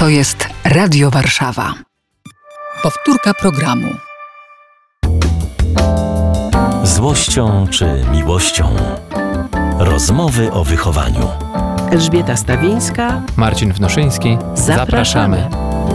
To jest Radio Warszawa. Powtórka programu. Złością czy miłością? Rozmowy o wychowaniu. Elżbieta Stawińska, Marcin Wnoszyński. Zapraszamy.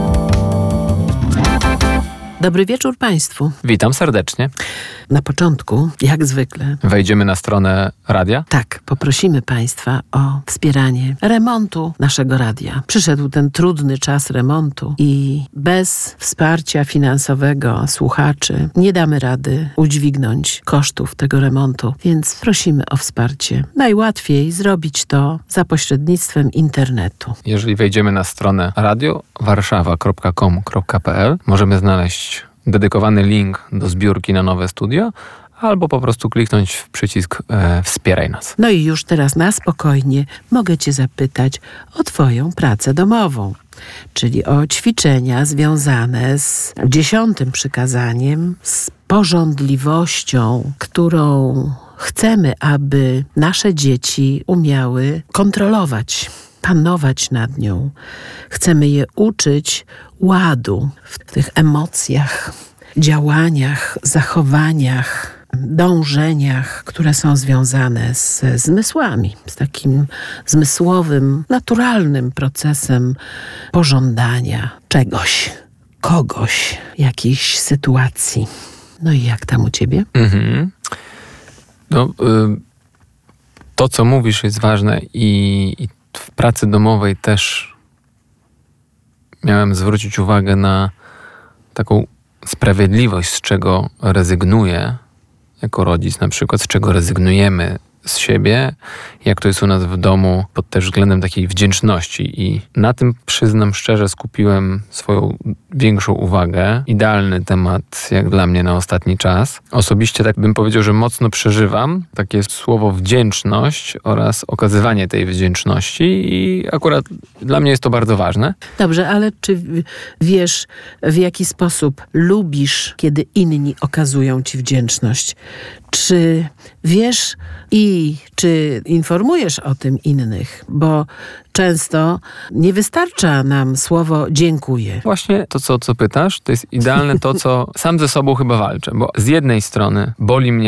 Dobry wieczór Państwu. Witam serdecznie. Na początku, jak zwykle, Wejdziemy na stronę radia. tak, poprosimy Państwa o wspieranie remontu naszego radia. Przyszedł ten trudny czas remontu i bez wsparcia finansowego słuchaczy nie damy rady udźwignąć kosztów tego remontu, więc prosimy o wsparcie. Najłatwiej zrobić to za pośrednictwem internetu. Jeżeli wejdziemy na stronę radiowarszawa.com.pl, możemy znaleźć dedykowany link do zbiórki na nowe studio, albo po prostu kliknąć w przycisk Wspieraj nas. No i już teraz na spokojnie mogę Cię zapytać o Twoją pracę domową, czyli o ćwiczenia związane z 10. przykazaniem, z pożądliwością, którą chcemy, aby nasze dzieci umiały kontrolować, panować nad nią. Chcemy je uczyć ładu w tych emocjach, działaniach, zachowaniach, dążeniach, które są związane z zmysłami, z takim zmysłowym, naturalnym procesem pożądania czegoś, kogoś, jakiejś sytuacji. No i jak tam u Ciebie? To, co mówisz, jest ważne i w pracy domowej też miałem zwrócić uwagę na taką sprawiedliwość, z czego rezygnuję jako rodzic, na przykład z czego rezygnujemy z siebie, jak to jest u nas w domu pod też względem takiej wdzięczności. I na tym, przyznam szczerze, skupiłem swoją większą uwagę. Idealny temat jak dla mnie na ostatni czas. Osobiście tak bym powiedział, że mocno przeżywam takie słowo wdzięczność oraz okazywanie tej wdzięczności i akurat dla mnie jest to bardzo ważne. Dobrze, ale czy wiesz, w jaki sposób lubisz, kiedy inni okazują Ci wdzięczność? Czy wiesz i czy informujesz o tym innych? Bo często nie wystarcza nam słowo dziękuję. Właśnie to, co pytasz, to jest idealne to, co sam ze sobą chyba walczę, bo z jednej strony boli mnie